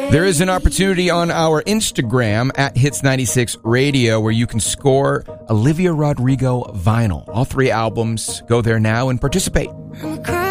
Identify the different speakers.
Speaker 1: There is an opportunity on our Instagram at Hits96 Radio where you can score Olivia Rodrigo vinyl. All 3 albums. Go there now and participate.
Speaker 2: I'm a